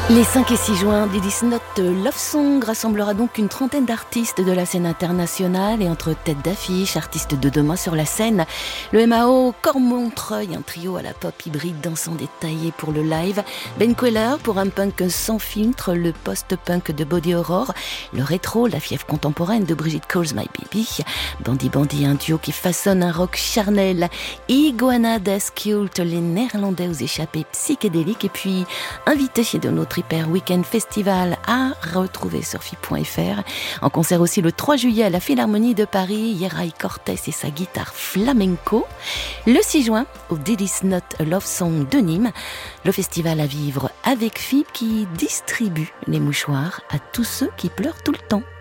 Les 5 et 6 juin, Diddy's Not Love Song rassemblera donc une trentaine d'artistes de la scène internationale et entre têtes d'affiche, artistes de demain sur la scène, le MAO Cormontreuil, un trio à la pop hybride dansant détaillé pour le live, Ben Queller pour un punk sans filtre, le post-punk de Body Horror, le rétro, la fièvre contemporaine de Brigitte Calls My Baby, Bandy Bandy, un duo qui façonne un rock charnel, Iguana Death Cult, les néerlandais aux échappées psychédéliques et puis invité de notre Hyper Weekend Festival à retrouver sur FIP.fr. En concert aussi le 3 juillet à la Philharmonie de Paris, Yeray Cortés et sa guitare flamenco. Le 6 juin au Diddy's Not a Love Song de Nîmes, le festival à vivre avec FIP qui distribue les mouchoirs à tous ceux qui pleurent tout le temps.